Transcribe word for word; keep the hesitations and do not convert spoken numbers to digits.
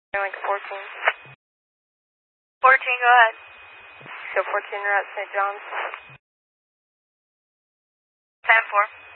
Like fourteen. fourteen, go ahead. So fourteen, you're at Saint John's. ten four.